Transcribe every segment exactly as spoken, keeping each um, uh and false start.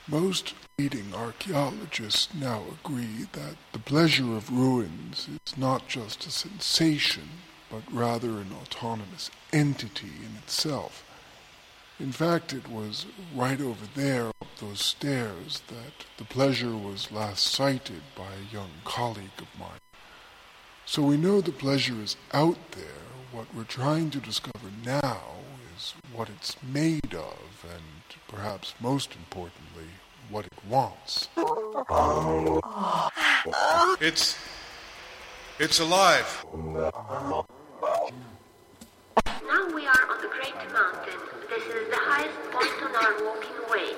Most leading archaeologists now agree that the pleasure of ruins is not just a sensation, but rather an autonomous entity in itself. In fact, it was right over there up those stairs that the pleasure was last sighted by a young colleague of mine. So we know the pleasure is out there. What we're trying to discover now is what it's made of, and perhaps most importantly, what it wants. It's... it's alive. Now we are on the Great Mountain. This is the highest point on our walking way.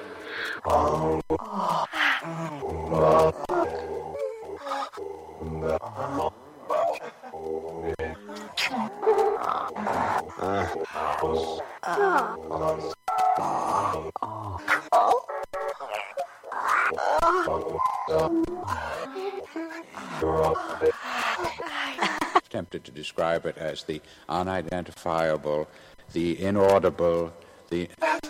Tempted to describe it as the unidentifiable, the inaudible, the...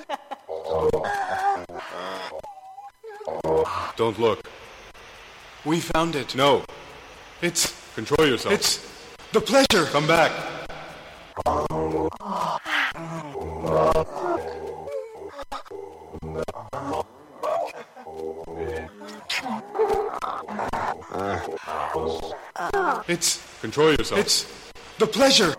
Don't look. We found it. No. It's... Control yourself. It's... the pleasure. Come back. It's... Control yourself. It's... the pleasure.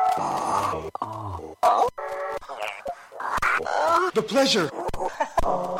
The pleasure.